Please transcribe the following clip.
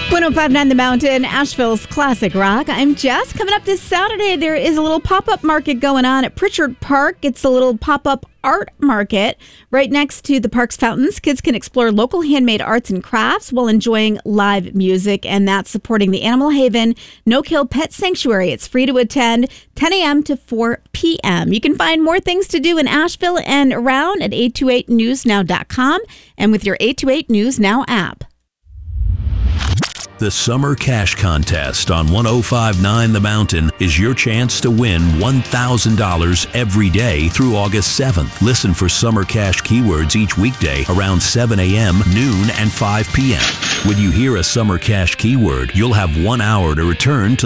1059 The Mountain, Asheville's classic rock. I'm Jess. Coming up this Saturday, there is a little pop-up market going on at Pritchard Park. It's a little pop-up art market right next to the park's fountains. Kids can explore local handmade arts and crafts while enjoying live music, and that's supporting the Animal Haven No-Kill Pet Sanctuary. It's free to attend 10 a.m. to 4 p.m. You can find more things to do in Asheville and around at 828newsnow.com and with your 828 News Now app. The Summer Cash Contest on 1059 The Mountain is your chance to win $1,000 every day through August 7th. Listen for Summer Cash keywords each weekday around 7 a.m., noon, and 5 p.m. When you hear a Summer Cash keyword, you'll have 1 hour to return to